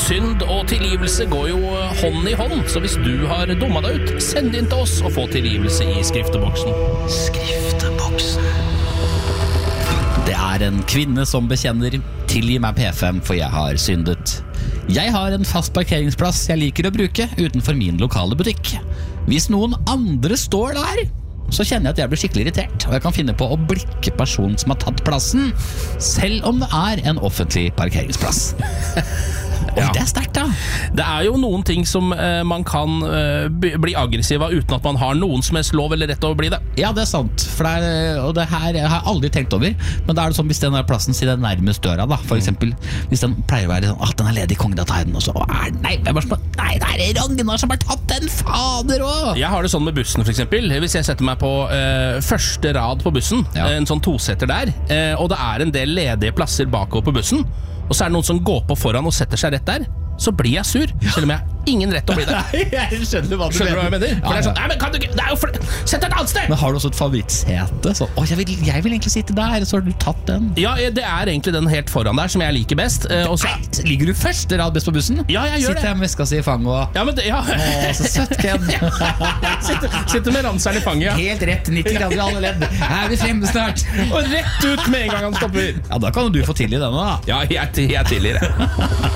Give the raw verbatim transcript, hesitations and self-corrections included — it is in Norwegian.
Synd og tilgivelse går jo hånd i hånd, så hvis du har dummet deg ut, send inn til oss og få tilgivelse i skrifteboksen. Skrifteboksen. Det er en kvinne som bekjenner: tilgi meg P fem, for jeg har syndet. Jeg har en fast parkeringsplass jeg liker å bruke utenfor min lokale butikk. Hvis noen andre står der, så kjenner jeg at jeg blir skikkelig irritert, og jeg kan finne på å blikke personen som har tatt plassen, selv om det er en offentlig parkeringsplass. Oi, ja. Det er sterkt da. Det er jo noen ting som eh, man kan eh, bli aggressiv av uten at man har noen som helst lov eller rett til å bli det. Ja, det er sant, for det er, og det her jeg har aldri tenkt over. Men da er det sånn, hvis den er plassen sier den nærmest døra da, for eksempel, hvis den pleier å være sånn, at den er ledig, kongen, da tar jeg den, og så er, nei, jeg bare sånn, nei, det er Ragnar som har tatt den, fader også. Jeg har det sånn med bussen for eksempel. Hvis jeg setter meg på eh, første rad på bussen, ja. En sånn tosetter der, eh, og det er en del ledige plasser bakover på bussen, og så er det noen som går på foran og setter seg rett der, så blir jeg sur, selv om jeg har ingen rett til å bli der. Nei, jeg skjønner hva du skjønner mener. Hva jeg mener. For Ja, det er sånn, ja. nei, men kan du ikke, det er jo for, sett deg et annet sted! Men har du også et favorittsete? Så, å, jeg vil, jeg vil egentlig sitte der, så har du tatt den. Ja, det er egentlig den helt foran der som jeg liker best. Eh, og så, Nei, ligger du første rad best på bussen? Ja, jeg gjør Sitter det. jeg med veska si i fanget og... Ja, men det, ja. Å, så søtt, Ken. sitter, sitter med ranseren i fanget, ja. Helt rett, nitti grader i alle ledd. Er vi fremme snart? Og rett ut med en gang han stopper. Ja, da kan du få tilgi denne da. Ja, jeg, jeg tilgir det.